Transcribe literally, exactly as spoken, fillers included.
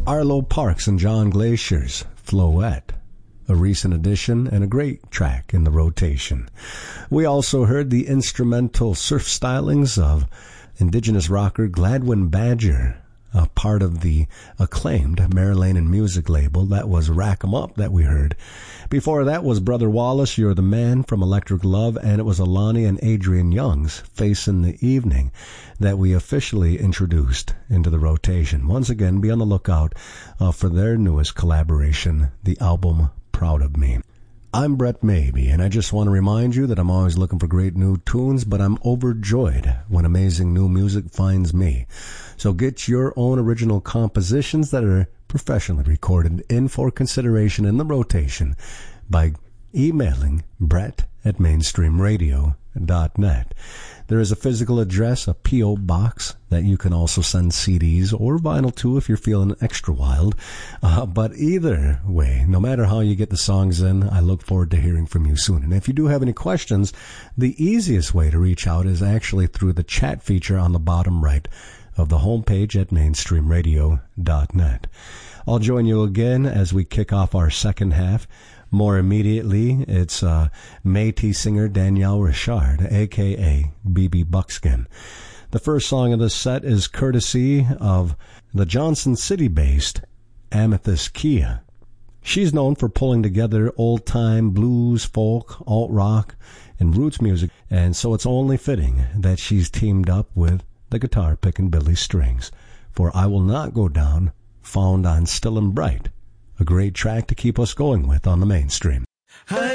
Arlo Parks and John Glacier's Floette, a recent addition and a great track in the rotation. We also heard the instrumental surf stylings of indigenous rocker Gladwin Badger, a part of the acclaimed Marilyn music label. That was Rack 'em Up that we heard. Before that was Brother Wallace, You're the Man from Electric Love, and it was Alani and Adrian Young's Facin' the Evening that we officially introduced into the rotation. Once again, be on the lookout uh, for their newest collaboration, the album Proud of Me. I'm Brett Maybe, and I just want to remind you that I'm always looking for great new tunes, but I'm overjoyed when amazing new music finds me. So get your own original compositions that are professionally recorded in for consideration in the rotation by emailing Brett at mainstream radio dot net. There is a physical address, a P O box, that you can also send C Ds or vinyl to if you're feeling extra wild. Uh, but either way, no matter how you get the songs in, I look forward to hearing from you soon. And if you do have any questions, the easiest way to reach out is actually through the chat feature on the bottom right of the homepage at mainstream radio dot net. I'll join you again as we kick off our second half. More immediately, it's uh, Métis singer Danielle Richard, a k a. B B Buckskin. The first song of this set is courtesy of the Johnson City-based Amethyst Kia. She's known for pulling together old-time blues, folk, alt-rock, and roots music, and so it's only fitting that she's teamed up with the guitar-picking Billy Strings for I Will Not Go Down, found on Still and Bright, a great track to keep us going with on the mainstream. Hi.